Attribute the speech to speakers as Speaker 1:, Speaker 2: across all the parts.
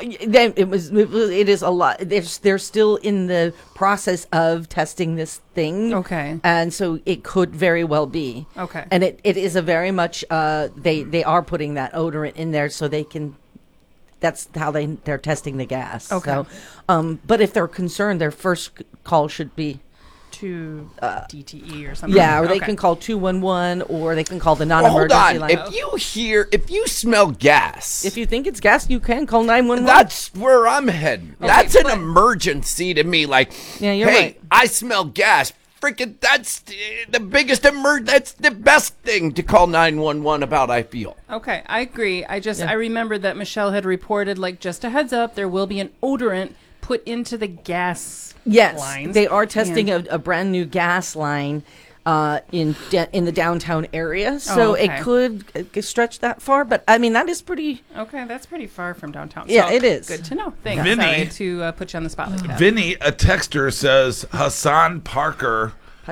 Speaker 1: It is a lot. They're still in the process of testing this thing.
Speaker 2: Okay.
Speaker 1: And so it could very well be.
Speaker 2: Okay.
Speaker 1: And it is a very much, they are putting that odorant in there so they can, that's how they're testing the gas.
Speaker 2: Okay.
Speaker 1: So, but if they're concerned, their first call should be
Speaker 2: to DTE or something.
Speaker 1: Yeah, or they can call 211, or they can call the non-emergency line.
Speaker 3: If you smell gas,
Speaker 1: if you think it's gas, you can call 911.
Speaker 3: That's where I'm heading.
Speaker 2: Okay,
Speaker 3: that's an emergency to me. Like,
Speaker 1: yeah, you're
Speaker 3: hey,
Speaker 1: right.
Speaker 3: I smell gas. Freaking, that's the biggest that's the best thing to call 911 about, I feel.
Speaker 2: Okay, I agree. I remember that Michelle had reported, like, just a heads up, there will be an odorant put into the gas lines.
Speaker 1: They are testing a brand new gas line in the downtown area, so it could stretch that far. But I mean, that is pretty.
Speaker 2: Okay, that's pretty far from downtown.
Speaker 1: Yeah,
Speaker 2: so
Speaker 1: it is.
Speaker 2: Good to know. Thanks.
Speaker 4: Vinny,
Speaker 2: Sorry to put you on the spot like that.
Speaker 4: Vinny, a texter says Hassan Piker.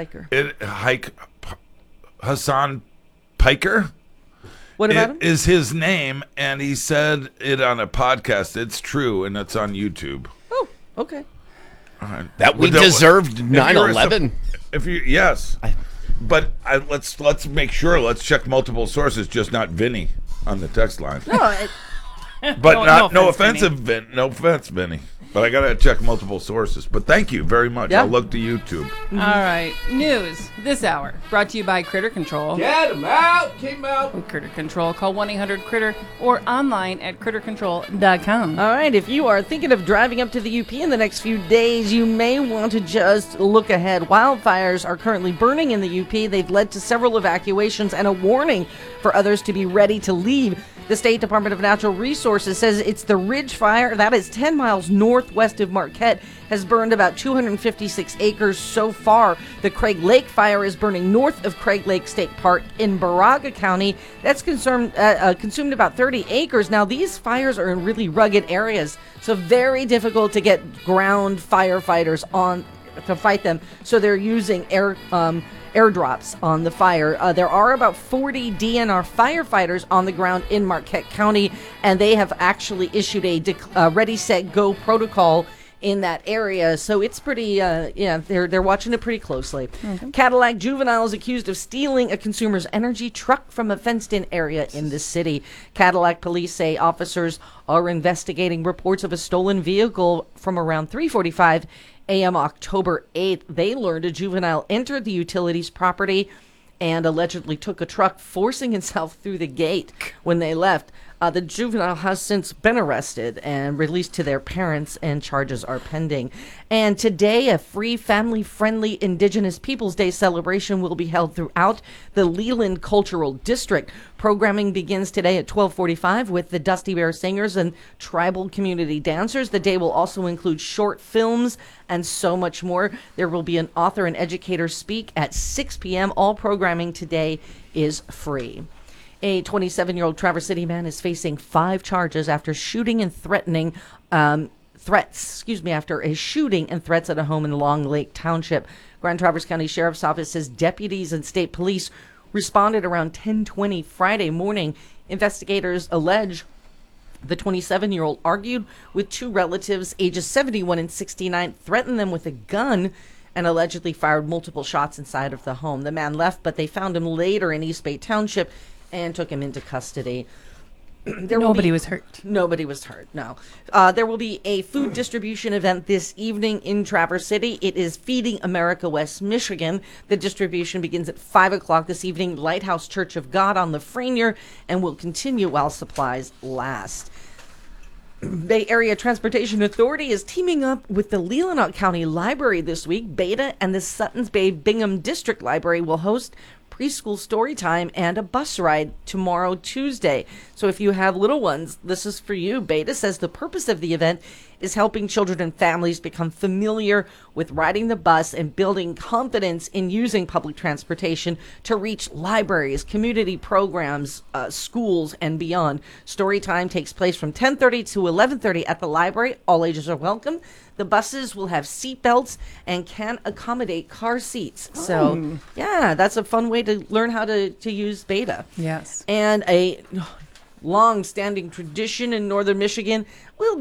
Speaker 4: Hassan Piker.
Speaker 1: What about him?
Speaker 4: Is his name, and he said it on a podcast. It's true, and it's on YouTube.
Speaker 1: Oh, okay.
Speaker 4: All right.
Speaker 3: That we deserved 9/11.
Speaker 4: But let's make sure. Let's check multiple sources, just not Vinny on the text line.
Speaker 1: No,
Speaker 4: but no offense, Vinny. But I gotta check multiple sources. But thank you very much.
Speaker 1: Yeah.
Speaker 4: I'll look to YouTube.
Speaker 2: All right. News this hour brought to you by Critter Control.
Speaker 3: Get him out! Came out!
Speaker 2: With Critter Control, call 1-800-CRITTER or online at crittercontrol.com.
Speaker 1: All right, if you are thinking of driving up to the UP in the next few days, you may want to just look ahead. Wildfires are currently burning in the UP. They've led to several evacuations and a warning for others to be ready to leave. The State Department of Natural Resources says it's the Ridge Fire, that is 10 miles northwest of Marquette, has burned about 256 acres so far. The Craig Lake Fire is burning north of Craig Lake State Park in Baraga County. That's consumed about 30 acres. Now, these fires are in really rugged areas, so very difficult to get ground firefighters on to fight them. So they're using airdrops on the fire. There are about 40 DNR firefighters on the ground in Marquette County, and they have actually issued a Ready, Set, Go protocol in that area. So it's pretty, they're watching it pretty closely. Mm-hmm. Cadillac juvenile is accused of stealing a consumer's energy truck from a fenced-in area in the city. Cadillac police say officers are investigating reports of a stolen vehicle from around 3:45 a.m. October 8th. They learned a juvenile entered the utilities property and allegedly took a truck, forcing himself through the gate when they left. The juvenile has since been arrested and released to their parents, and charges are pending. And today, a free, family-friendly Indigenous Peoples Day celebration will be held throughout the Leland Cultural District. Programming begins today at 12:45 with the Dusty Bear Singers and tribal community dancers. The day will also include short films and so much more. There will be an author and educator speak at 6 p.m. All programming today is free. A 27-year-old Traverse City man is facing 5 charges after shooting and threatening after a shooting and threats at a home in Long Lake Township. Grand Traverse County Sheriff's Office says deputies and state police responded around 10:20 Friday morning. Investigators allege the 27-year-old argued with 2 relatives, ages 71 and 69, threatened them with a gun, and allegedly fired multiple shots inside of the home. The man left, but they found him later in East Bay Township and took him into custody.
Speaker 2: Nobody was hurt.
Speaker 1: Nobody was hurt, no. There will be a food distribution event this evening in Traverse City. It is Feeding America West Michigan. The distribution begins at 5 o'clock this evening, Lighthouse Church of God on Lafreniere, and will continue while supplies last. Bay Area Transportation Authority is teaming up with the Leelanau County Library this week. Beta and the Suttons Bay Bingham District Library will host preschool story time and a bus ride tomorrow, Tuesday. So if you have little ones, this is for you. Beta says the purpose of the event is helping children and families become familiar with riding the bus and building confidence in using public transportation to reach libraries, community programs, schools, and beyond. Story time takes place from 10:30 to 11:30 at the library. All ages are welcome. The buses will have seat belts and can accommodate car seats. So, yeah, that's a fun way to learn how to use Beta.
Speaker 2: Yes.
Speaker 1: And a long-standing tradition in northern Michigan will